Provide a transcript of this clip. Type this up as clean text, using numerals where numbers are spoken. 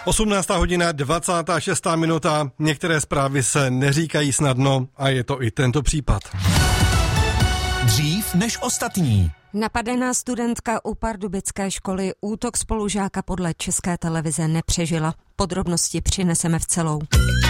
18. hodina, 26. minuta. Některé zprávy se neříkají snadno a je to i tento případ. Dřív než ostatní. Napadená studentka u pardubické školy útok spolužáka podle České televize nepřežila. Podrobnosti přineseme v celou.